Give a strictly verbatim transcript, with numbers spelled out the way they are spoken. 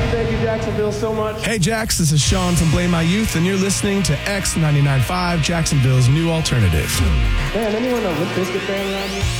Thank you, Jacksonville, so much. Hey, Jax, this is Sean from Blame My Youth, and you're listening to X ninety-nine point five, Jacksonville's new alternative. Man, anyone a Limp Bizkit fan around here?